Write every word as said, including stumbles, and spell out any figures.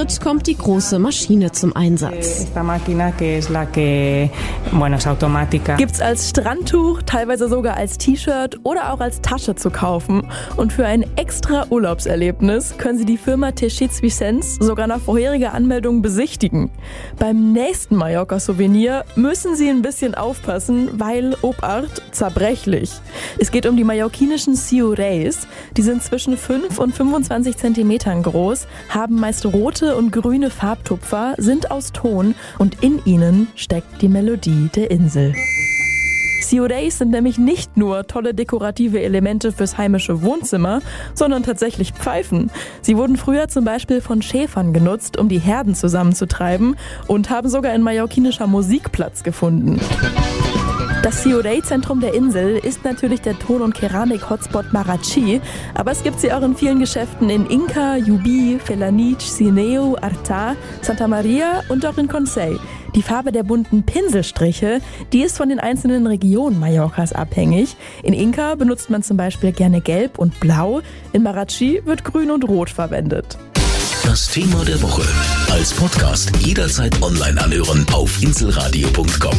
Schritt kommt die große Maschine zum Einsatz. Gibt's als Strandtuch, teilweise sogar als T-Shirt oder auch als Tasche zu kaufen. Und für ein extra Urlaubserlebnis können Sie die Firma Techits Vicens sogar nach vorheriger Anmeldung besichtigen. Beim nächsten Mallorca-Souvenir müssen Sie ein bisschen aufpassen, weil Obacht, zerbrechlich. Es geht um die mallorquinischen Ciurés. Die sind zwischen fünf und fünfundzwanzig Zentimetern groß, haben meist rote und grüne Farbtupfer, sind aus Ton und in ihnen steckt die Melodie der Insel. Ciurés sind nämlich nicht nur tolle dekorative Elemente fürs heimische Wohnzimmer, sondern tatsächlich Pfeifen. Sie wurden früher zum Beispiel von Schäfern genutzt, um die Herden zusammenzutreiben und haben sogar in mallorquinischer Musik Platz gefunden. Das Ciuré-Zentrum der Insel ist natürlich der Ton- und Keramik-Hotspot Marachi, aber es gibt sie auch in vielen Geschäften in Inca, Yubi, Felanitx, Sineu, Artà, Santa Maria und auch in Consell. Die Farbe der bunten Pinselstriche, die ist von den einzelnen Regionen Mallorcas abhängig. In Inca benutzt man zum Beispiel gerne Gelb und Blau, in Marachi wird Grün und Rot verwendet. Das Thema der Woche als Podcast jederzeit online anhören auf inselradio punkt com.